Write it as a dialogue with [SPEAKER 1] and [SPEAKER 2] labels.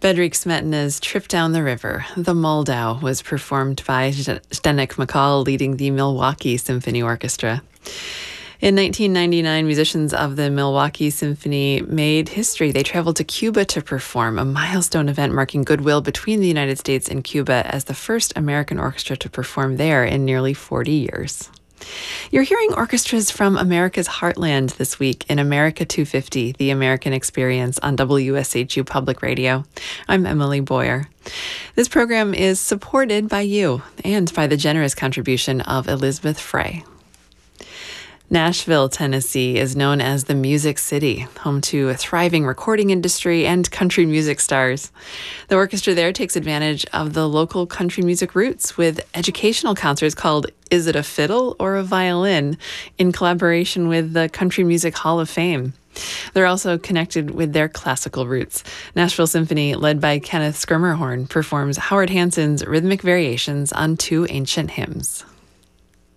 [SPEAKER 1] Bedřich Smetana's Trip Down the River, The Moldau, was performed by Zdeněk Makal leading the Milwaukee Symphony Orchestra. In 1999, musicians of the Milwaukee Symphony made history. They traveled to Cuba to perform, a milestone event marking goodwill between the United States and Cuba as the first American orchestra to perform there in nearly 40 years. You're hearing orchestras from America's heartland this week in America 250, The American Experience on WSHU Public Radio. I'm Emily Boyer. This program is supported by you and by the generous contribution of Elizabeth Frey. Nashville, Tennessee is known as the Music City, home to a thriving recording industry and country music stars. The orchestra there takes advantage of the local country music roots with educational concerts called Is It a Fiddle or a Violin, in collaboration with the Country Music Hall of Fame. They're also connected with their classical roots. Nashville Symphony, led by Kenneth Schermerhorn, performs Howard Hanson's rhythmic variations on two ancient hymns.